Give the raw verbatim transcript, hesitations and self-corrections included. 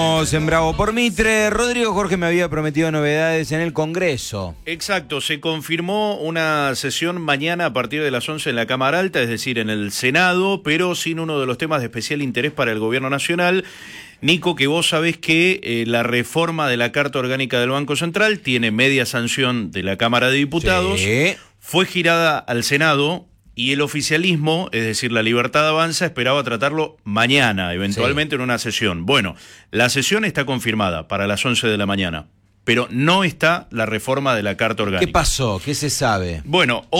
En Bravo por Mitre, Rodrigo Jorge me había prometido novedades en el Congreso. Exacto, se confirmó una sesión mañana a partir de las once en la Cámara Alta, es decir, en el Senado, pero sin uno de los temas de especial interés para el Gobierno Nacional. Nico, que vos sabés que eh, la reforma de la Carta Orgánica del Banco Central tiene media sanción de la Cámara de Diputados, Sí. Fue girada al Senado y el oficialismo, es decir, la Libertad Avanza, esperaba tratarlo mañana, eventualmente sí. en una sesión. Bueno, la sesión está confirmada para las once de la mañana, pero no está la reforma de la Carta Orgánica. ¿Qué pasó? ¿Qué se sabe? Bueno,